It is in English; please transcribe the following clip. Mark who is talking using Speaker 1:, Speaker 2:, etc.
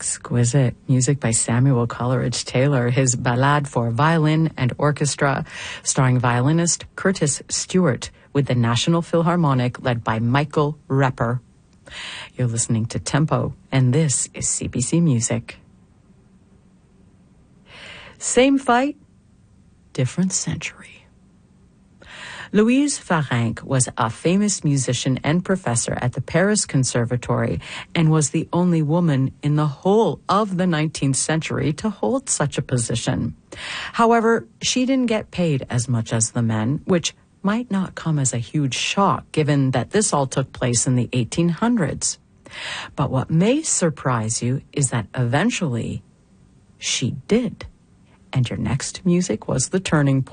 Speaker 1: Exquisite music by Samuel Coleridge Taylor, his Ballade for Violin and Orchestra, starring violinist Curtis Stewart with the National Philharmonic led by Michael Repper. You're listening to Tempo, and this is CBC Music. Same fight, different century. Louise Farinck was a famous musician and professor at the Paris Conservatory and was the only woman in the whole of the 19th century to hold such a position. However, she didn't get paid as much as the men, which might not come as a huge shock given that this all took place in the 1800s. But what may surprise you is that eventually she did. And your next music was the turning point.